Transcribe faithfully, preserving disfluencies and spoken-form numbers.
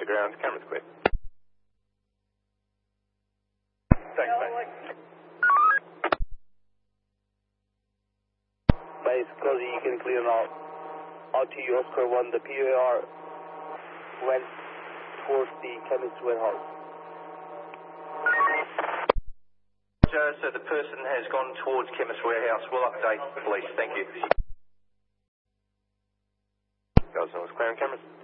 ground, cameras clear. Thanks, mate. Base, Cozy, you can clear now. R T Oscar one, the P A R went towards the chemist warehouse. Roger, so the person has gone towards chemist warehouse. We'll update the police. Thank you. Guys, I was clearing cameras.